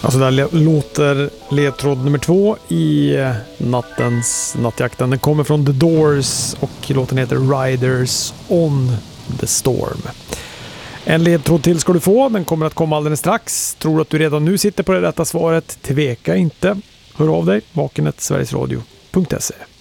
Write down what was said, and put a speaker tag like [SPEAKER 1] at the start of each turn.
[SPEAKER 1] Alltså där låter ledtråd nummer 2 i nattjakten. Den kommer från The Doors och låten heter Riders on the Storm. En ledtråd till ska du få. Den kommer att komma alldeles strax. Tror att du redan nu sitter på det rätta svaret? Tveka inte. Hör av dig. vakenet sverigesradio.se